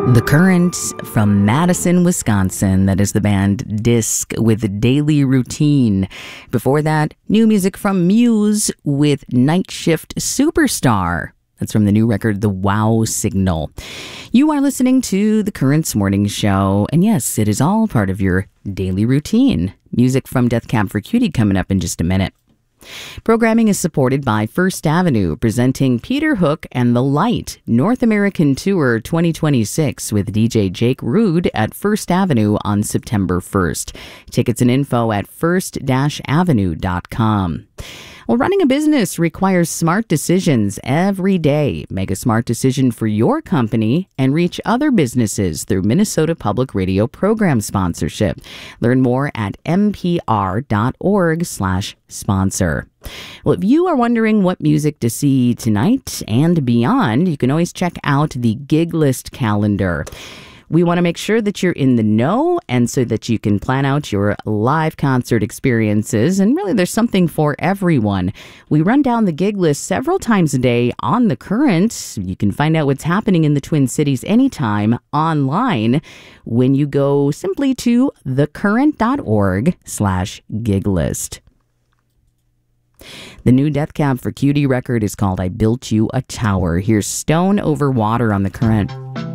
The Current from Madison, Wisconsin. That is the band Disc with Daily Routine. Before that, new music from Muse with Night Shift Superstar. That's from the new record, The Wow Signal. You are listening to The Current's Morning Show. And yes, it is all part of your daily routine. Music from Death Cab for Cutie coming up in just a minute. Programming is supported by First Avenue, presenting Peter Hook and the Light North American Tour 2026 with DJ Jake Rude at First Avenue on September 1st. Tickets and info at first-avenue.com. Well, running a business requires smart decisions every day. Make a smart decision for your company and reach other businesses through Minnesota Public Radio program sponsorship. Learn more at mpr.org/sponsor. Well, if you are wondering what music to see tonight and beyond, you can always check out the gig list calendar. We want to make sure that you're in the know and so that you can plan out your live concert experiences. And really, there's something for everyone. We run down the gig list several times a day on The Current. You can find out what's happening in the Twin Cities anytime online when you go simply to thecurrent.org/gig list. The new Death Cab for Cutie record is called I Built You a Tower. Here's Stone Over Water on The Current.